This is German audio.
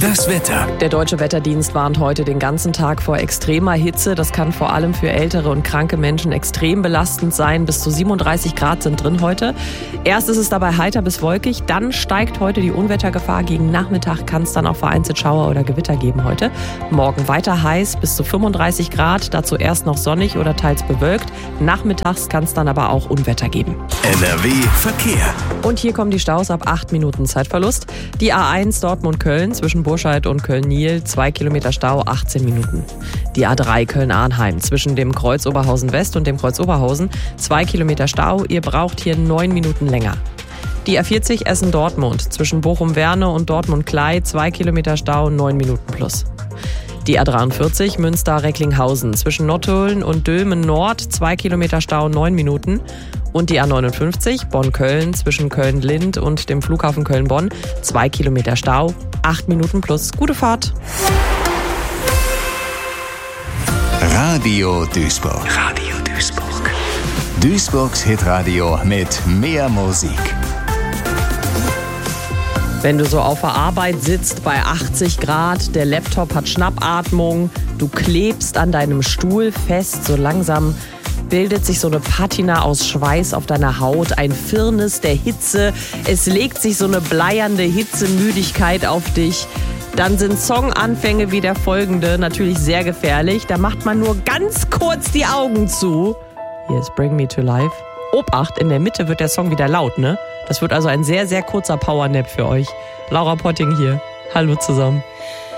Das Wetter. Der Deutsche Wetterdienst warnt heute den ganzen Tag vor extremer Hitze. Das kann vor allem für ältere und kranke Menschen extrem belastend sein. Bis zu 37 Grad sind drin heute. Erst ist es dabei heiter bis wolkig, dann steigt heute die Unwettergefahr. Gegen Nachmittag kann es dann auch vereinzelt Schauer oder Gewitter geben heute. Morgen weiter heiß, bis zu 35 Grad, dazu erst noch sonnig oder teils bewölkt. Nachmittags kann es dann aber auch Unwetter geben. NRW Verkehr. Und hier kommen die Staus ab 8 Minuten Zeitverlust. Die A1 Dortmund-Köln zwischen Burscheid und Köln-Niel, 2 Kilometer Stau, 18 Minuten. Die A3 Köln-Arnheim zwischen dem Kreuz Oberhausen-West und dem Kreuz Oberhausen, 2 Kilometer Stau. Ihr braucht hier 9 Minuten länger. Die A40 Essen-Dortmund zwischen Bochum-Werne und Dortmund-Klei, 2 Kilometer Stau, 9 Minuten plus. Die A43 Münster-Recklinghausen zwischen Nottuln und Dülmen-Nord, 2 Kilometer Stau, 9 Minuten. Und die A59 Bonn-Köln zwischen Köln-Lind und dem Flughafen Köln-Bonn, 2 Kilometer Stau, 8 Minuten plus. Gute Fahrt. Radio Duisburg. Radio Duisburg. Duisburgs Hitradio mit mehr Musik. Wenn du so auf der Arbeit sitzt bei 80 Grad, der Laptop hat Schnappatmung, du klebst an deinem Stuhl fest, so langsam bildet sich so eine Patina aus Schweiß auf deiner Haut, ein Firnis der Hitze, es legt sich so eine bleiernde Hitzemüdigkeit auf dich. Dann sind Songanfänge wie der folgende natürlich sehr gefährlich. Da macht man nur ganz kurz die Augen zu. Hier ist Bring Me to Life. Obacht, in der Mitte wird der Song wieder laut, ne? Das wird also ein sehr, sehr kurzer Powernap für euch. Laura Potting hier. Hallo zusammen.